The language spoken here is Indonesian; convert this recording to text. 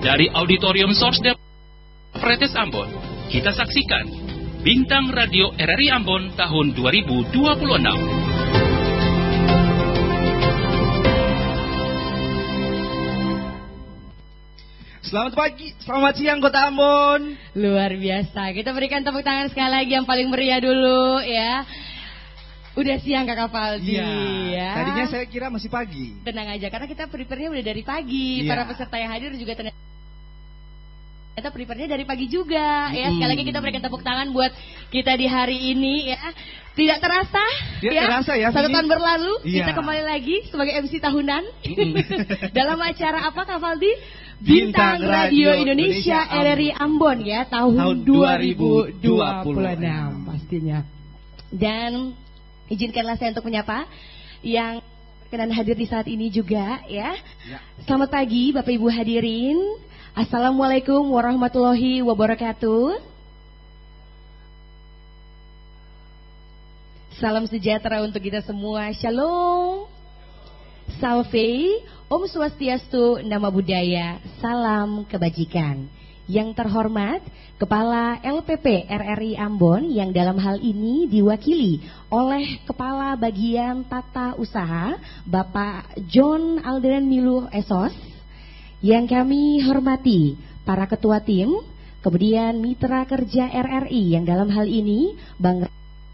Dari Auditorium Source Fretes Ambon, kita saksikan Bintang Radio RRI Ambon tahun 2026. Selamat pagi, selamat siang Kota Ambon. Luar biasa, kita berikan tepuk tangan sekali lagi yang paling meriah dulu ya. Udah siang Kakak Faldi ya. Tadinya saya kira masih pagi. Tenang aja, karena kita prepare-nya udah dari pagi. Para peserta yang hadir juga ternyata prepare-nya dari pagi juga ya. Sekali lagi kita berikan tepuk tangan buat kita di hari ini ya. Tidak terasa terasa ya. Satu tahun berlalu kita kembali lagi sebagai MC tahunan. Dalam acara apa Kak Faldi? Bintang Radio Indonesia RRI Ambon ya, tahun 2026 pastinya. Dan izinkanlah saya untuk menyapa yang berkenan hadir di saat ini juga ya. Selamat pagi Bapak Ibu hadirin. Assalamualaikum warahmatullahi wabarakatuh. Salam sejahtera untuk kita semua. Shalom, salve, Om Swastiastu, Nama Budaya, salam kebajikan. Yang terhormat Kepala LPP RRI Ambon yang dalam hal ini diwakili oleh Kepala Bagian Tata Usaha Bapak John Alderen Milu Esos. Yang kami hormati para ketua tim, kemudian mitra kerja RRI yang dalam hal ini Bang